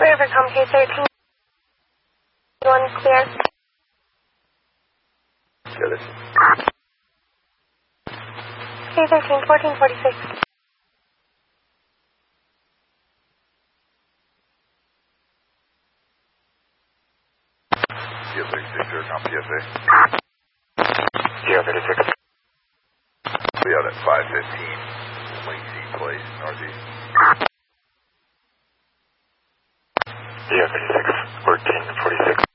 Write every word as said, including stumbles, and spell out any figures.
Rivercom K thirteen. One clear. Good. K thirteen, fourteen forty-six. K thirty-six, Rivercom P S A. K thirty-six. We out at five fifteen, Linksy Place, Northeast. K thirty-six, fourteen forty-six.